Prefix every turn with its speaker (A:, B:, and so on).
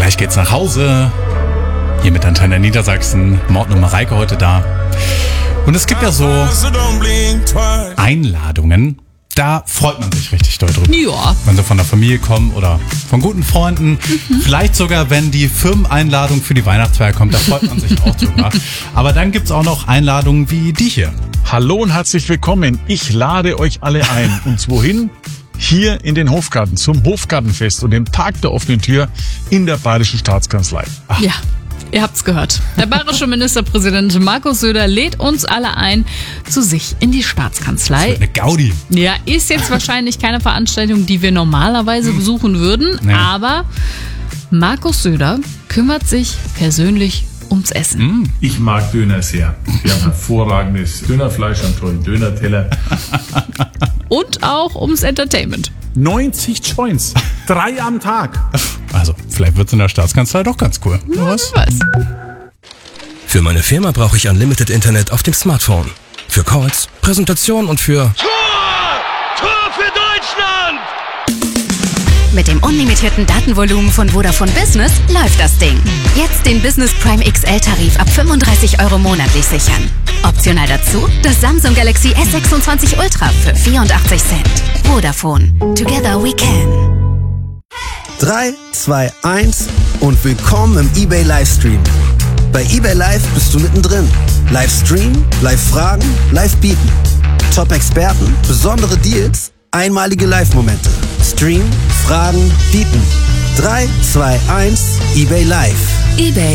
A: Gleich geht's nach Hause. Hier mit Antenne Niedersachsen. Morten und Mareike heute da. Und es gibt ja so Einladungen. Da freut man sich richtig doll drüber.
B: Ja.
A: Wenn sie von der Familie kommen oder von guten Freunden. Vielleicht sogar, wenn die Firmeneinladung für die Weihnachtsfeier kommt, da freut man sich auch drüber. Aber dann gibt's auch noch Einladungen wie die hier.
C: Hallo und herzlich willkommen. Ich lade euch alle ein. Und wohin? Hier in den Hofgarten zum Hofgartenfest und dem Tag der offenen Tür in der Bayerischen Staatskanzlei.
B: Ja, ihr habt's gehört. Der bayerische Ministerpräsident Markus Söder lädt uns alle ein zu sich in die Staatskanzlei.
A: Eine Gaudi.
B: Ja, ist jetzt wahrscheinlich keine Veranstaltung, die wir normalerweise besuchen würden,
A: Nee.
B: aber Markus Söder kümmert sich persönlich ums Essen.
D: Ich mag Döner sehr. Wir haben hervorragendes Dönerfleisch, einen tollen Dönerteller.
B: Und auch ums Entertainment.
C: 90 Joints. 3 am Tag.
A: Also, vielleicht wird's in der Staatskanzlei doch ganz cool.
B: Was?
E: Für meine Firma brauche ich Unlimited Internet auf dem Smartphone. Für Calls, Präsentation und für...
F: Tor für Deutschland!
G: Mit dem unlimitierten Datenvolumen von Vodafone Business läuft das Ding. Jetzt den Business Prime XL-Tarif ab 35 € monatlich sichern. Optional dazu das Samsung Galaxy S26 Ultra für 84 Cent. Vodafone. Together we can.
H: 3, 2, 1 und willkommen im eBay Livestream. Bei eBay Live bist du mittendrin. Livestream, Live-Fragen, Live-Bieten. Top-Experten, besondere Deals, einmalige Live-Momente. Stream, Fragen, Bieten. 3, 2, 1, eBay Live.
G: eBay